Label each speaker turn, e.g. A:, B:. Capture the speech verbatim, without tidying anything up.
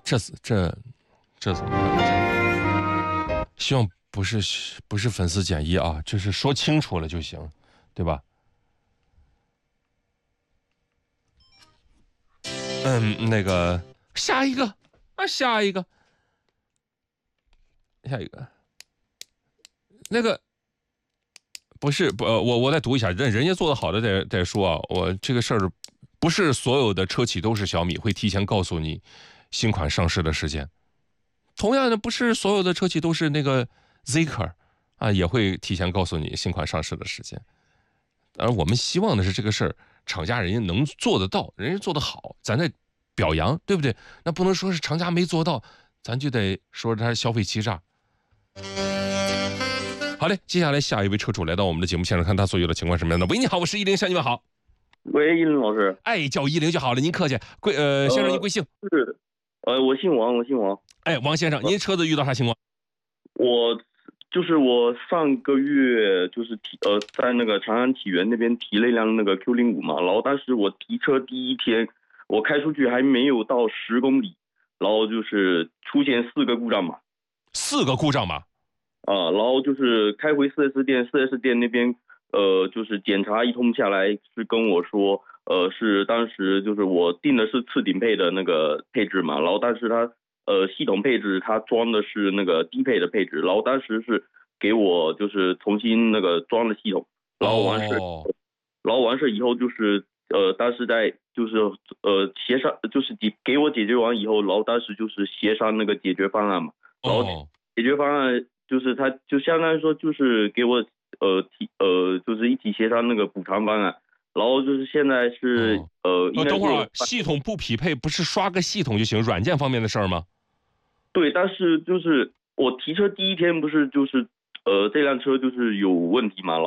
A: 这这这怎么办？希望不是不是粉丝减一啊，就是说清楚了就行，对吧？嗯，那个下一个啊，下一个，下一个，那个不是不，呃我我再读一下，人人家做的好的再再说啊，我这个事儿不是所有的车企都是小米会提前告诉你新款上市的时间，同样的不是所有的车企都是那个 Zeekr 啊也会提前告诉你新款上市的时间，而我们希望的是这个事儿厂家人家能做得到，人家做得好，咱再表扬，对不对？那不能说是厂家没做到，咱就得说他消费欺诈。好嘞，接下来下一位车主来到我们的节目现场，看他所有的情况是什么样的。喂，你好，我是依林，向你们好。
B: 喂，依林老师。
A: 哎，叫依林就好了，您客气。贵呃，先生您贵姓？
B: 呃、是，呃，我姓王，我姓王。
A: 哎，王先生，您车子遇到啥情况？
B: 我就是我上个月就是提呃在那个长安体源那边提了一辆那个 Q 零五嘛，然后当时我提车第一天，我开出去还没有到十公里，然后就是出现四个故障码。
A: 四个故障码？
B: 啊，然后就是开回 四 S 店 ，四 S 店那边呃就是检查一通下来是跟我说，呃是当时就是我定的是次顶配的那个配置嘛，然后但是它呃系统配置它装的是那个低配的配置，然后当时是给我就是重新那个装了系统，然后完事，
A: 哦、
B: 然后完事以后就是呃当时在就是呃协商就是给给我解决完以后，然后当时就是协商那个解决方案嘛，然后解决方案。就是他，就相当于说，就是给我呃提呃，就是一起协商那个补偿方案，然后就是现在是、哦、呃，
A: 等会儿系统不匹配，不是刷个系统就行，软件方面的事儿吗？
B: 对，但是就是我提车第一天不是就是呃这辆车就是有问题嘛，然后。